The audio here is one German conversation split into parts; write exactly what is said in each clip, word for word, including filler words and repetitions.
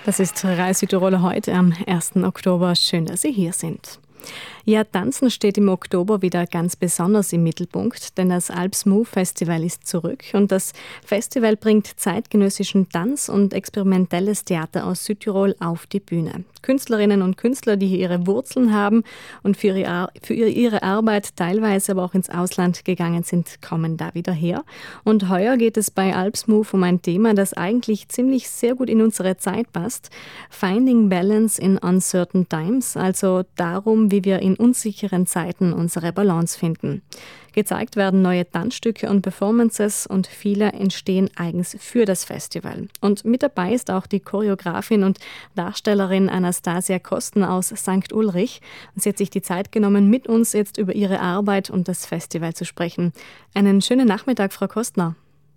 Das ist Rai Südtiroler heute am ersten Oktober. Schön, dass Sie hier sind. Ja, Tanzen steht im Oktober wieder ganz besonders im Mittelpunkt, denn das Alps Move Festival ist zurück und das Festival bringt zeitgenössischen Tanz und experimentelles Theater aus Südtirol auf die Bühne. Künstlerinnen und Künstler, die hier ihre Wurzeln haben und für ihre, für ihre Arbeit teilweise aber auch ins Ausland gegangen sind, kommen da wieder her. Und heuer geht es bei Alps Move um ein Thema, das eigentlich ziemlich sehr gut in unsere Zeit passt. Finding Balance in Uncertain Times, also darum, wie wir in unsicheren Zeiten unsere Balance finden. Gezeigt werden neue Tanzstücke und Performances und viele entstehen eigens für das Festival. Und mit dabei ist auch die Choreografin und Darstellerin Anastasia Kosten aus Sankt Ulrich. Sie hat sich die Zeit genommen, mit uns jetzt über ihre Arbeit und das Festival zu sprechen. Einen schönen Nachmittag, Frau Kostner.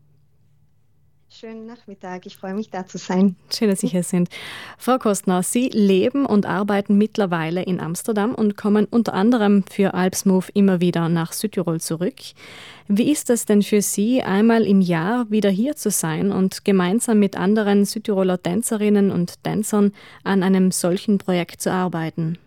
Schönen Nachmittag, ich freue mich, da zu sein. Schön, dass Sie hier sind. Frau Kostner, Sie leben und arbeiten mittlerweile in Amsterdam und kommen unter anderem für Alps Move immer wieder nach Südtirol zurück. Wie ist es denn für Sie, einmal im Jahr wieder hier zu sein und gemeinsam mit anderen Südtiroler Tänzerinnen und Tänzern an einem solchen Projekt zu arbeiten?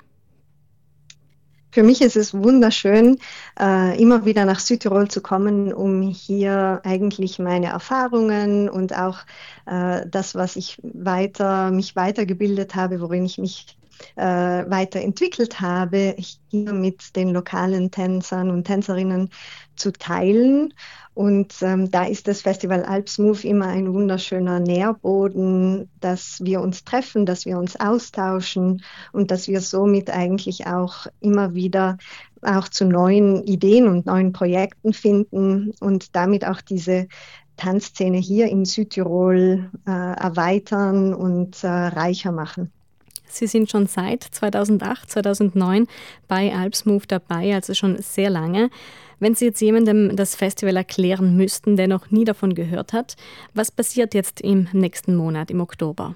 Für mich ist es wunderschön, äh, immer wieder nach Südtirol zu kommen, um hier eigentlich meine Erfahrungen und auch äh, das, was ich weiter, mich weitergebildet habe, worin ich mich äh, weiterentwickelt habe, hier mit den lokalen Tänzern und Tänzerinnen zu teilen. Und ähm, da ist das Festival Alps Move immer ein wunderschöner Nährboden, dass wir uns treffen, dass wir uns austauschen und dass wir somit eigentlich auch immer wieder auch zu neuen Ideen und neuen Projekten finden und damit auch diese Tanzszene hier in Südtirol äh, erweitern und äh, reicher machen. Sie sind schon seit zweitausendacht, zweitausendneun bei Alps Move dabei, also schon sehr lange. Wenn Sie jetzt jemandem das Festival erklären müssten, der noch nie davon gehört hat, was passiert jetzt im nächsten Monat, im Oktober?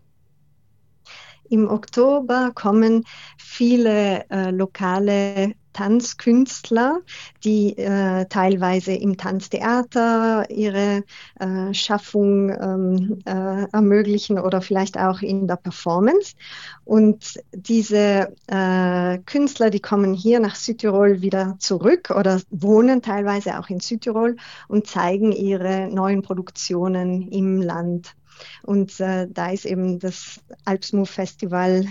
Im Oktober kommen viele äh, lokale Tanzkünstler, die äh, teilweise im Tanztheater ihre äh, Schaffung ähm, äh, ermöglichen oder vielleicht auch in der Performance. Und diese äh, Künstler, die kommen hier nach Südtirol wieder zurück oder wohnen teilweise auch in Südtirol und zeigen ihre neuen Produktionen im Land. Und äh, da ist eben das Alps Move Festival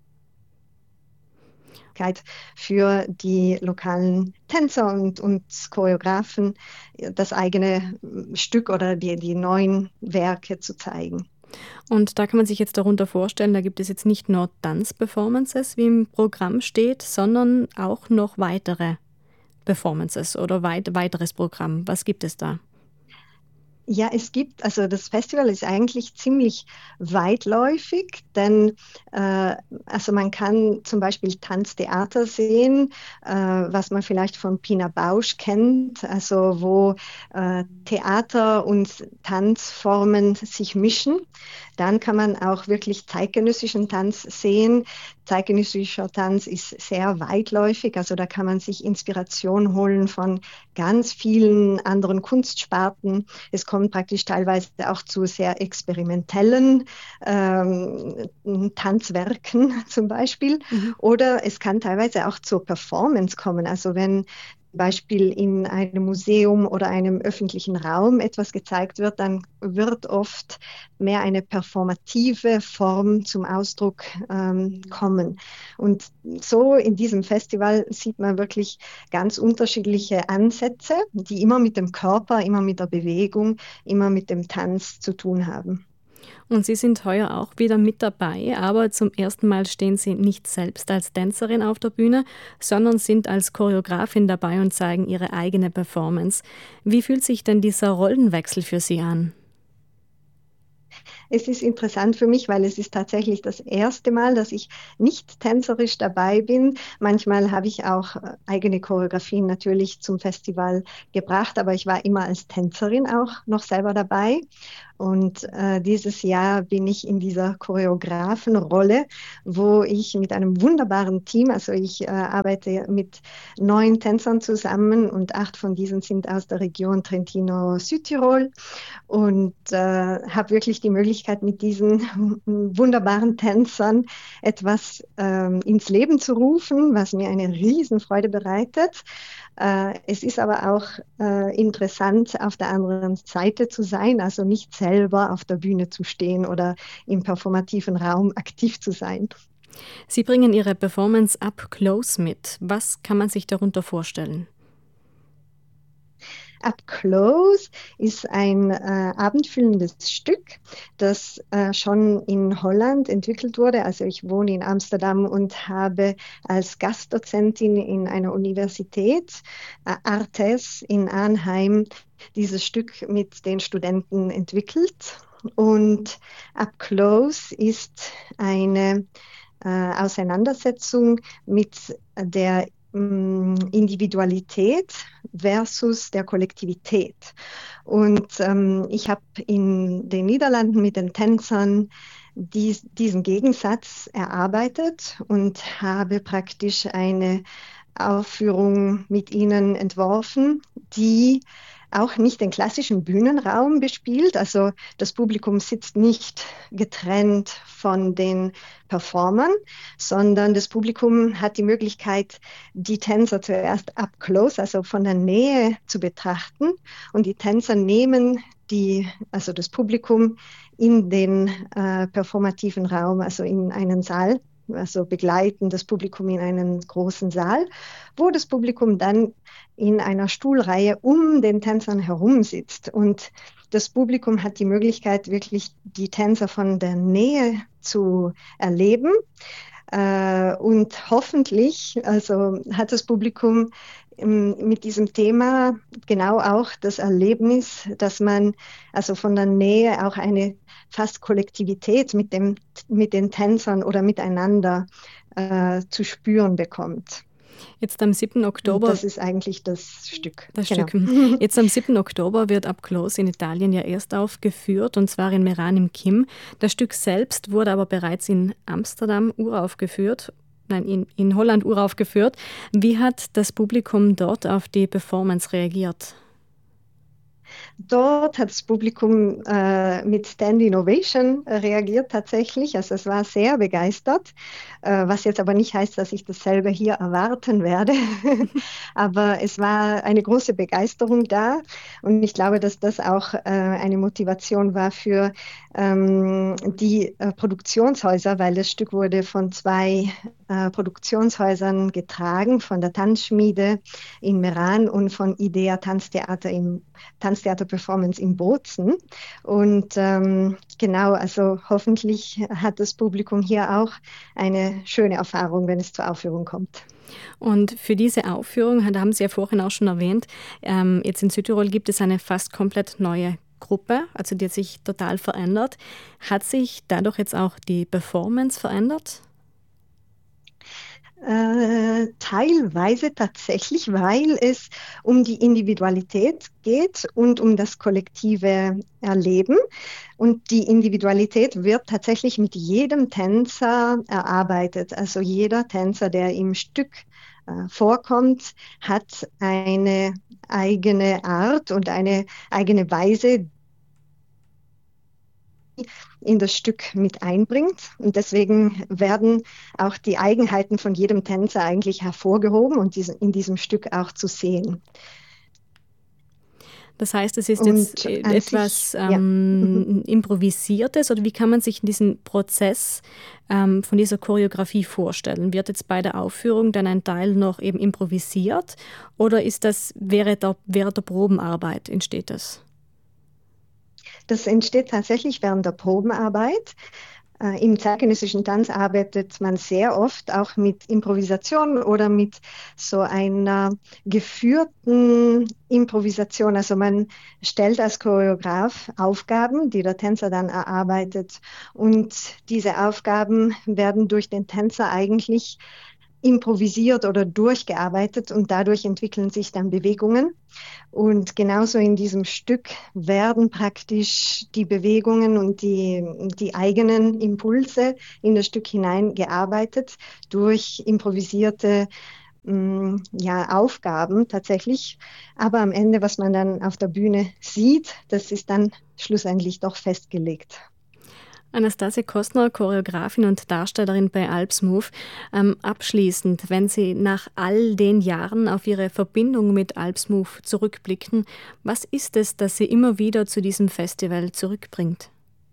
für die lokalen Tänzer und, und Choreografen das eigene Stück oder die, die neuen Werke zu zeigen. Und da kann man sich jetzt darunter vorstellen, da gibt es jetzt nicht nur Tanzperformances, wie im Programm steht, sondern auch noch weitere Performances oder weit, weiteres Programm. Was gibt es da? Ja, es gibt, also das Festival ist eigentlich ziemlich weitläufig, denn äh, also man kann zum Beispiel Tanztheater sehen, äh, was man vielleicht von Pina Bausch kennt, also wo äh, Theater und Tanzformen sich mischen. Dann kann man auch wirklich zeitgenössischen Tanz sehen. Zeitgenössischer Tanz ist sehr weitläufig, also da kann man sich Inspiration holen von ganz vielen anderen Kunstsparten. Es kommt praktisch teilweise auch zu sehr experimentellen ähm, Tanzwerken zum Beispiel. Mhm. Oder es kann teilweise auch zur Performance kommen. Also wenn zum Beispiel in einem Museum oder einem öffentlichen Raum etwas gezeigt wird, dann wird oft mehr eine performative Form zum Ausdruck ähm, kommen. Und so in diesem Festival sieht man wirklich ganz unterschiedliche Ansätze, die immer mit dem Körper, immer mit der Bewegung, immer mit dem Tanz zu tun haben. Und Sie sind heuer auch wieder mit dabei, aber zum ersten Mal stehen Sie nicht selbst als Tänzerin auf der Bühne, sondern sind als Choreografin dabei und zeigen Ihre eigene Performance. Wie fühlt sich denn dieser Rollenwechsel für Sie an? Es ist interessant für mich, weil es ist tatsächlich das erste Mal, dass ich nicht tänzerisch dabei bin. Manchmal habe ich auch äh, eigene Choreografien natürlich zum Festival gebracht, aber ich war immer als Tänzerin auch noch selber dabei. Und äh, dieses Jahr bin ich in dieser Choreografenrolle, wo ich mit einem wunderbaren Team, also ich äh, arbeite mit neun Tänzern zusammen und acht von diesen sind aus der Region Trentino-Südtirol und äh, habe wirklich die Möglichkeit, Möglichkeit, mit diesen wunderbaren Tänzern etwas ähm, ins Leben zu rufen, was mir eine Riesenfreude bereitet. Äh, es ist aber auch äh, interessant, auf der anderen Seite zu sein, also nicht selber auf der Bühne zu stehen oder im performativen Raum aktiv zu sein. Sie bringen Ihre Performance up close mit. Was kann man sich darunter vorstellen? Up Close ist ein äh, abendfüllendes Stück, das äh, schon in Holland entwickelt wurde. Also ich wohne in Amsterdam und habe als Gastdozentin in einer Universität, äh, Artes in Arnheim, dieses Stück mit den Studenten entwickelt. Und Up Close ist eine äh, Auseinandersetzung mit der Individualität versus der Kollektivität. Und ähm, ich habe in den Niederlanden mit den Tänzern dies, diesen Gegensatz erarbeitet und habe praktisch eine Aufführung mit ihnen entworfen, die auch nicht den klassischen Bühnenraum bespielt. Also das Publikum sitzt nicht getrennt von den Performern, sondern das Publikum hat die Möglichkeit, die Tänzer zuerst up close, also von der Nähe zu betrachten. Und die Tänzer nehmen die, also das Publikum in den äh, performativen Raum, also in einen Saal, also begleiten das Publikum in einen großen Saal, wo das Publikum dann in einer Stuhlreihe um den Tänzern herum sitzt. Und das Publikum hat die Möglichkeit, wirklich die Tänzer von der Nähe zu erleben. Äh, und hoffentlich, also hat das Publikum ähm, mit diesem Thema genau auch das Erlebnis, dass man also von der Nähe auch eine fast Kollektivität mit dem, mit den Tänzern oder miteinander äh, zu spüren bekommt. Jetzt am siebten Oktober. Das ist eigentlich das Stück. Das genau. Stück. Jetzt am siebten Oktober wird Up Close in Italien ja erst aufgeführt, und zwar in Meran im Kim. Das Stück selbst wurde aber bereits in Amsterdam uraufgeführt, nein, in, in Holland uraufgeführt. Wie hat das Publikum dort auf die Performance reagiert? Dort hat das Publikum äh, mit Standing Ovation äh, reagiert tatsächlich. Also es war sehr begeistert, äh, was jetzt aber nicht heißt, dass ich dasselbe hier erwarten werde. Aber es war eine große Begeisterung da, und ich glaube, dass das auch äh, eine Motivation war für ähm, die äh, Produktionshäuser, weil das Stück wurde von zwei äh, Produktionshäusern getragen, von der Tanzschmiede in Meran und von Idea Tanztheater im Tanztheater Performance in Bozen. Und ähm, genau, also hoffentlich hat das Publikum hier auch eine schöne Erfahrung, wenn es zur Aufführung kommt. Und für diese Aufführung, da haben Sie ja vorhin auch schon erwähnt, ähm, jetzt in Südtirol gibt es eine fast komplett neue Gruppe, also die hat sich total verändert. Hat sich dadurch jetzt auch die Performance verändert? Äh, teilweise tatsächlich, weil es um die Individualität geht und um das kollektive Erleben. Und die Individualität wird tatsächlich mit jedem Tänzer erarbeitet. Also jeder Tänzer, der im Stück äh, vorkommt, hat eine eigene Art und eine eigene Weise, in das Stück mit einbringt. Und deswegen werden auch die Eigenheiten von jedem Tänzer eigentlich hervorgehoben und in diesem Stück auch zu sehen. Das heißt, es ist und jetzt etwas sich, ähm, ja. Improvisiertes, oder wie kann man sich diesen Prozess ähm, von dieser Choreografie vorstellen? Wird jetzt bei der Aufführung dann ein Teil noch eben improvisiert, oder ist das während der, während der Probenarbeit entsteht das? Das entsteht tatsächlich während der Probenarbeit. Äh, Im zeitgenössischen Tanz arbeitet man sehr oft auch mit Improvisation oder mit so einer geführten Improvisation. Also man stellt als Choreograf Aufgaben, die der Tänzer dann erarbeitet. Und diese Aufgaben werden durch den Tänzer eigentlich improvisiert oder durchgearbeitet, und dadurch entwickeln sich dann Bewegungen. Und genauso in diesem Stück werden praktisch die Bewegungen und die, die eigenen Impulse in das Stück hineingearbeitet durch improvisierte mh, ja, Aufgaben tatsächlich. Aber am Ende, was man dann auf der Bühne sieht, das ist dann schlussendlich doch festgelegt. Anastasia Kostner, Choreografin und Darstellerin bei Alpsmove. Ähm, abschließend, wenn Sie nach all den Jahren auf Ihre Verbindung mit Alpsmove zurückblicken, was ist es, das Sie immer wieder zu diesem Festival zurückbringt?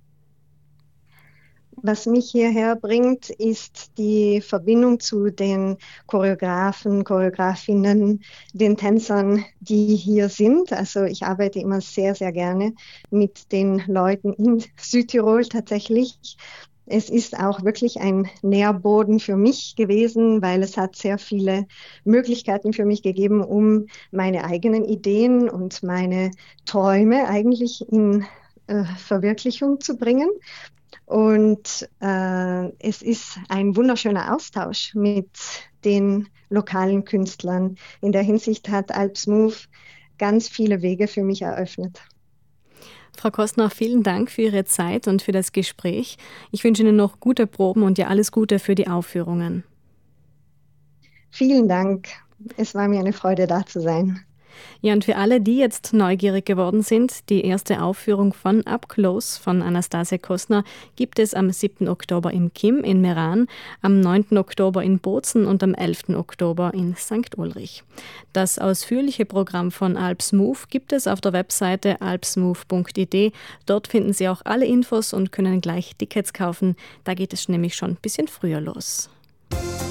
Was mich hierher bringt, ist die Verbindung zu den Choreografen, Choreografinnen, den Tänzern, die hier sind. Also ich arbeite immer sehr, sehr gerne mit den Leuten in Südtirol tatsächlich. Es ist auch wirklich ein Nährboden für mich gewesen, weil es hat sehr viele Möglichkeiten für mich gegeben, um meine eigenen Ideen und meine Träume eigentlich in äh, Verwirklichung zu bringen. Und äh, es ist ein wunderschöner Austausch mit den lokalen Künstlern. In der Hinsicht hat Alpsmove ganz viele Wege für mich eröffnet. Frau Kostner, vielen Dank für Ihre Zeit und für das Gespräch. Ich wünsche Ihnen noch gute Proben und ja alles Gute für die Aufführungen. Vielen Dank. Es war mir eine Freude, da zu sein. Ja, und für alle, die jetzt neugierig geworden sind, die erste Aufführung von Up Close von Anastasia Kostner gibt es am siebten Oktober im Kim in Meran, am neunten Oktober in Bozen und am elften Oktober in Sankt Ulrich. Das ausführliche Programm von Alpsmove gibt es auf der Webseite alpsmove punkt i d. Dort finden Sie auch alle Infos und können gleich Tickets kaufen. Da geht es nämlich schon ein bisschen früher los.